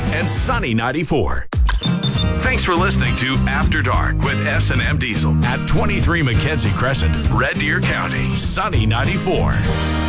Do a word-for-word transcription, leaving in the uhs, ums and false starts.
and Sunny ninety-four. Thanks for listening to After Dark with S and M Diesel at twenty-three Mackenzie Crescent, Red Deer County, Sunny ninety-four.